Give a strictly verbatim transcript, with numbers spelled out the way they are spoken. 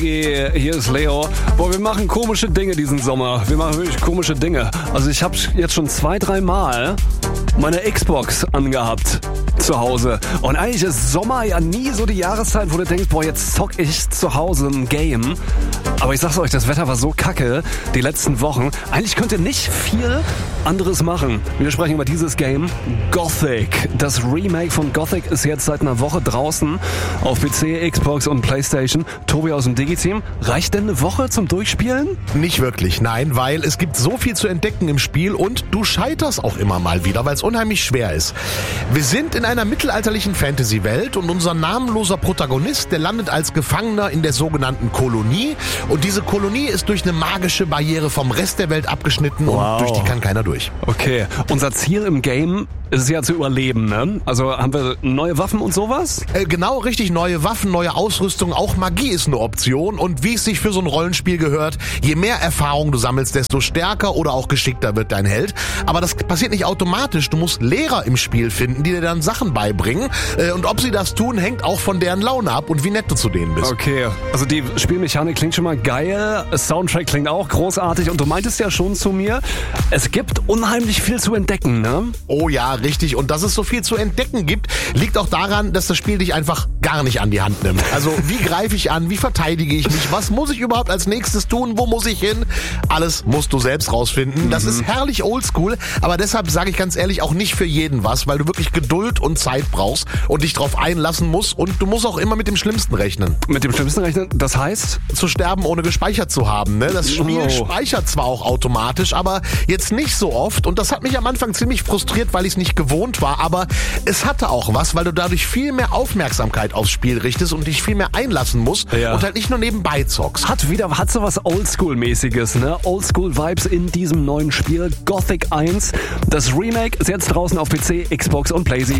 Hier ist Leo. Boah, wir machen komische Dinge diesen Sommer. Wir machen wirklich komische Dinge. Also ich habe jetzt schon zwei, drei Mal meine Xbox angehabt zu Hause. Und eigentlich ist Sommer ja nie so die Jahreszeit, wo du denkst, boah, jetzt zock ich zu Hause ein Game. Aber ich sag's euch, das Wetter war so kacke die letzten Wochen. Eigentlich könnt ihr nicht viel anderes machen. Wir sprechen über dieses Game Gothic. Das Remake von Gothic ist jetzt seit einer Woche draußen auf P C, Xbox und Playstation. Tobi aus dem Digi-Team, reicht denn eine Woche zum Durchspielen? Nicht wirklich, nein, weil es gibt so viel zu entdecken im Spiel und du scheiterst auch immer mal wieder, weil es unheimlich schwer ist. Wir sind in einer mittelalterlichen Fantasy-Welt und unser namenloser Protagonist, der landet als Gefangener in der sogenannten Kolonie und diese Kolonie ist durch eine magische Barriere vom Rest der Welt abgeschnitten Wow. und durch die kann keiner durch. Okay, unser Ziel im Game ist es ja zu überleben, ne? Also haben wir neue Waffen und sowas? Äh, genau, richtig, neue Waffen, neue Ausrüstung, auch Magie ist eine Option und wie es sich für so ein Rollenspiel gehört, je mehr Erfahrung du sammelst, desto stärker oder auch geschickter wird dein Held. Aber das passiert nicht automatisch, du musst Lehrer im Spiel finden, die dir dann Sachen beibringen äh, und ob sie das tun, hängt auch von deren Laune ab und wie nett du zu denen bist. Okay, also die Spielmechanik klingt schon mal geil, Soundtrack klingt auch großartig und du meintest ja schon zu mir, es gibt unheimlich viel zu entdecken, ne? Oh ja, richtig. Und dass es so viel zu entdecken gibt, liegt auch daran, dass das Spiel dich einfach gar nicht an die Hand nimmt. Also wie greife ich an, wie verteidige ich mich, was muss ich überhaupt als nächstes tun, wo muss ich hin? Alles musst du selbst rausfinden. Das ist herrlich oldschool, aber deshalb sage ich ganz ehrlich auch nicht für jeden was, weil du wirklich Geduld und Zeit brauchst und dich drauf einlassen musst und du musst auch immer mit dem Schlimmsten rechnen. Mit dem Schlimmsten rechnen, das heißt? Zu sterben, ohne gespeichert zu haben. Ne? Das Spiel Oh. speichert zwar auch automatisch, aber jetzt nicht so oft und das hat mich am Anfang ziemlich frustriert, weil ich es nicht gewohnt war, aber es hatte auch was, weil du dadurch viel mehr Aufmerksamkeit aufs Spiel richtest und dich viel mehr einlassen musst Ja. und halt nicht nur nebenbei zockst. Hat wieder, hat so was Oldschool-mäßiges, ne? Oldschool-Vibes in diesem neuen Spiel Gothic eins. Das Remake ist jetzt draußen auf P C, Xbox und PlayStation.